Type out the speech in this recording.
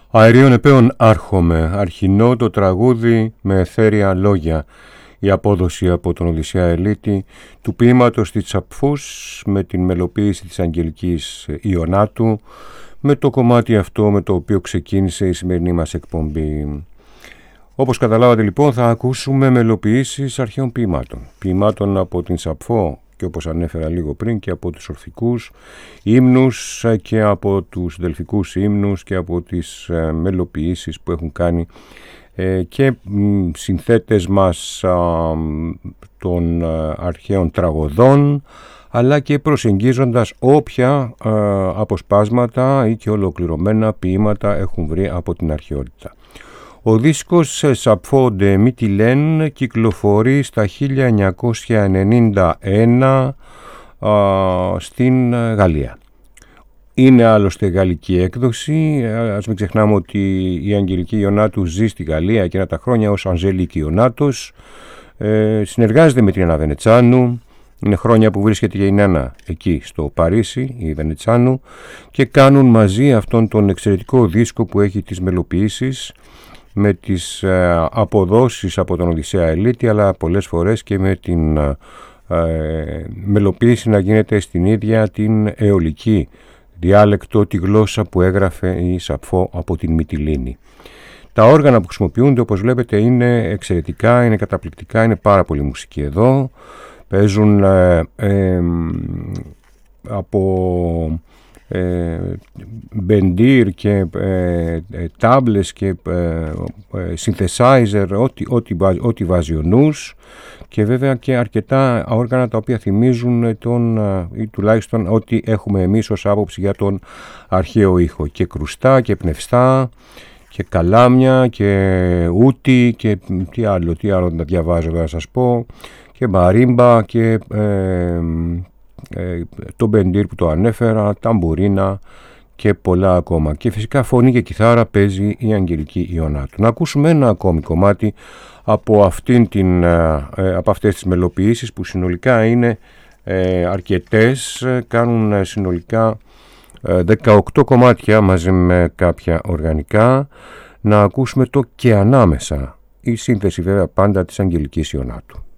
Αερίων επέων άρχομαι, αρχινό το τραγούδι με εθέρια λόγια. Η απόδοση από τον Οδυσσέα Ελίτη του ποίηματος της Τσαπφούς με την μελοποίηση της Αγγελικής Ιωνάτου, με το κομμάτι αυτό με το οποίο ξεκίνησε η σημερινή μας εκπομπή. Όπως καταλάβατε λοιπόν, θα ακούσουμε μελοποιήσεις αρχαίων ποίηματων. Ποίηματων από την Σαπφό και όπως ανέφερα λίγο πριν και από τους ορφικούς ύμνους και από τους δελφικούς ύμνους και από τις μελοποιήσεις που έχουν κάνει και συνθέτες μας των αρχαίων τραγωδών, αλλά και προσεγγίζοντας όποια αποσπάσματα ή και ολοκληρωμένα ποίηματα έχουν βρει από την αρχαιότητα. Ο δίσκος Σαπφό ντε Μυτιλέν κυκλοφορεί στα 1991 στην Γαλλία. Είναι άλλωστε γαλλική έκδοση. Ας μην ξεχνάμε ότι η Αγγελική Ιωνάτου ζει στη Γαλλία εκείνα τα χρόνια ως Ανζέλικη Ιωνάτος. Συνεργάζεται με την Άννα Βενετσάνου. Είναι χρόνια που βρίσκεται και η Νάνα εκεί στο Παρίσι, η Βενετσάνου, και κάνουν μαζί αυτόν τον εξαιρετικό δίσκο που έχει τις μελοποιήσεις με τις αποδόσεις από τον Οδυσσέα Ελίτη, αλλά πολλές φορές και με την μελοποίηση να γίνεται στην ίδια την αιωλική διάλεκτο, τη γλώσσα που έγραφε η Σαπφό από την Μυτιλήνη. Τα όργανα που χρησιμοποιούνται, όπως βλέπετε, είναι εξαιρετικά, είναι καταπληκτικά, είναι πάρα πολύ μουσική εδώ. Παίζουν από μπεντήρ και τάμπλες και synthesizer, ό,τι βάζει ο νους, και βέβαια και αρκετά όργανα τα οποία θυμίζουν ή τουλάχιστον ό,τι έχουμε εμείς ως άποψη για τον αρχαίο ήχο, και κρουστά και πνευστά και καλάμια και ούτι και τι άλλο να διαβάζω να σας πω, και μαρίμπα και το μπεντήρ που το ανέφερα, ταμπουρίνα και πολλά ακόμα. Και φυσικά φωνή και κιθάρα παίζει η Αγγελική Ιωνάτου. Να ακούσουμε ένα ακόμη κομμάτι από αυτές τις μελοποιήσεις που συνολικά είναι αρκετές, κάνουν συνολικά 18 κομμάτια μαζί με κάποια οργανικά. Να ακούσουμε το «Και ανάμεσα», η σύνθεση βέβαια πάντα της Αγγελικής Ιωνάτου.